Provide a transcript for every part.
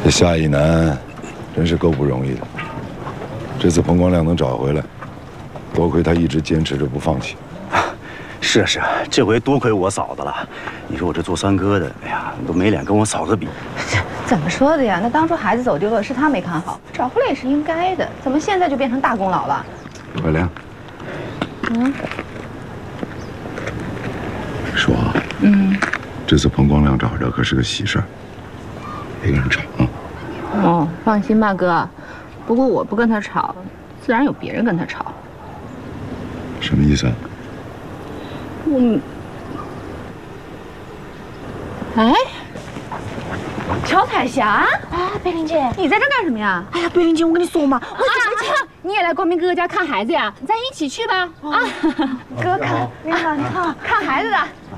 这夏一楠真是够不容易的。这次彭光亮能找回来，多亏他一直坚持着不放弃。 是啊是啊，这回多亏我嫂子了。你说我这做三哥的，哎呀，都没脸跟我嫂子比。 怎么说的呀？那当初孩子走丢了，是他没看好，找回来也是应该的。怎么现在就变成大功劳了？ 怀良，说啊，这次彭光亮找着可是个喜事儿，别跟人吵啊。 哦，放心吧，哥。不过我不跟他吵，自然有别人跟他吵。 什么意思啊？ 哎，乔彩霞啊，贝玲姐， 你在这干什么呀？ 哎呀，贝玲姐，我跟你说嘛， 你也来光明哥哥家看孩子呀？咱一起去吧。啊，哥看，你好，你好，看孩子的。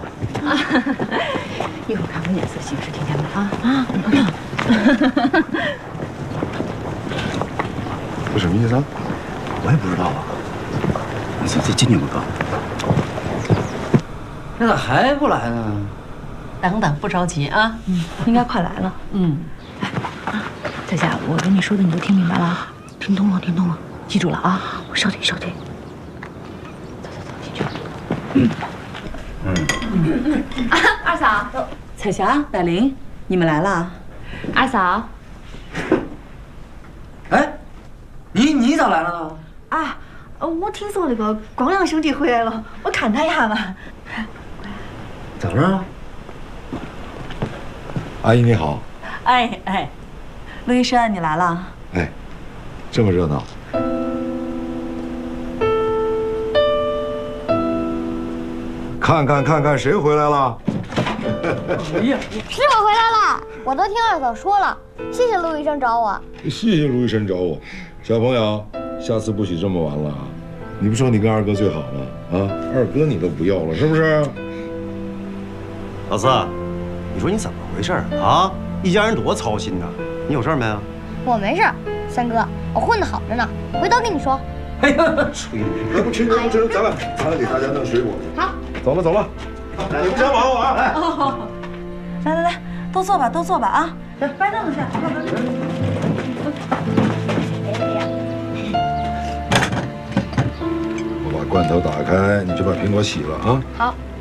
一会儿看我脸色行事，听见没？啊，你看。 这什么意思啊？ 我也不知道啊。你再进去吧，哥。 那咋还不来呢？ 等等，不着急啊。 应该快来了。 彩霞，我跟你说的你都听明白了？听懂了，听懂了，记住了啊！我少点，少点。走走走，进去。二嫂， 彩霞、百灵，你们来了。 二嫂， 哎，你咋来了呢？ 啊，我听说那个光良兄弟回来了，我看他一下嘛。 咋了？ 阿姨你好。 哎，陆医生你来了。 哎，这么热闹。看，谁回来了？ 哎呀， 是我回来了，我都听二嫂说了，谢谢陆医生找我。 谢谢卢医生找我。小朋友，下次不许这么玩了啊！你不说你跟二哥最好吗？啊，二哥你都不要了，是不是？ 老四，你说你怎么回事啊？一家人多操心呐！你有事没啊？ 我没事，三哥，我混得好着呢，回头跟你说。 哎呀， 吹牛！ 来，不吃，咱们给大家弄水果去。 好， 走了，你们先忙活啊！ 来，都坐吧啊！摆凳子上。 我把罐头打开，你就把苹果洗了啊。 好。